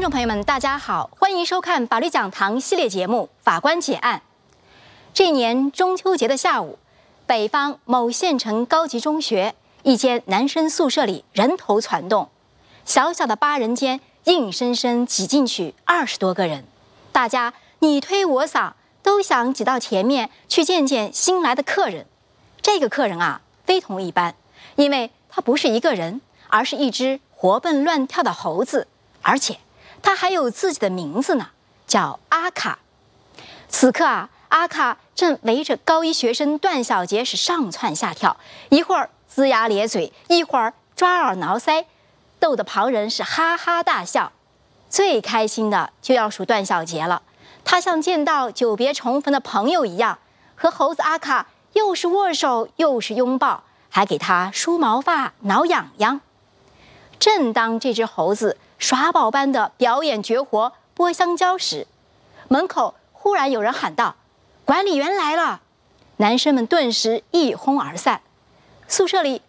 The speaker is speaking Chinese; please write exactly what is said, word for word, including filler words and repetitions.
众朋友们，大家好，欢迎收看法律讲堂系列节目《法官解案》。这年中秋节的下午，北方某县城高级中学一间男生宿舍里人头攒动，小小的八人间硬生生挤进去二十多个人，大家你推我搡，都想挤到前面去见见新来的客人。这个客人啊，非同一般，因为他不是一个人，而是一只活蹦乱跳的猴子，而且他还有自己的名字呢，叫阿卡。此刻啊，阿卡正围着高一学生段小杰是上蹿下跳，一会儿龇牙咧嘴，一会儿抓耳挠腮，逗得旁人是哈哈大笑。最开心的就要数段小杰了，他像见到久别重逢的朋友一样，和猴子阿卡又是握手又是拥抱，还给他梳毛发挠痒痒。正当这只猴子耍宝般的表演绝活剥香蕉时，门口忽然有人喊道：“管理员来了！”男生们顿时一哄而散。宿舍里